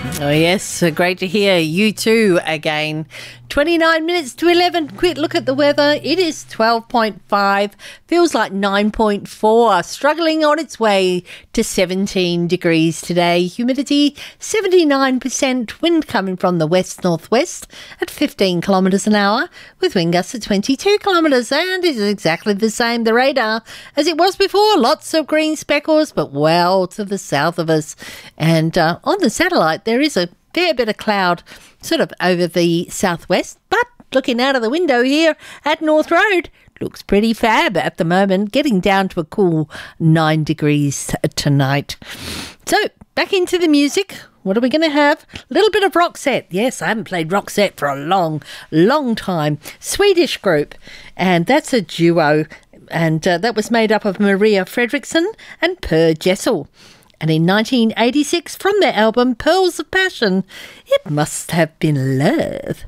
Oh, yes. Great to hear you too again. 29 minutes to 11. Quick look at the weather. It is 12.5. Feels like 9.4. Struggling on its way to 17 degrees today. Humidity 79%. Wind coming from the west-northwest at 15 kilometres an hour with wind gusts at 22 kilometres. And it is exactly the same, the radar, as it was before. Lots of green speckles, but well to the south of us. And on the satellite, there is a fair bit of cloud sort of over the southwest, but looking out of the window here at North Road, looks pretty fab at the moment, getting down to a cool 9 degrees tonight. So, back into the music. What are we going to have? A little bit of Roxette. Yes, I haven't played Roxette for a long, long time. Swedish group, and that's a duo, and that was made up of Maria Fredriksson and Per Gessle. And in 1986, from their album Pearls of Passion, it must have been love.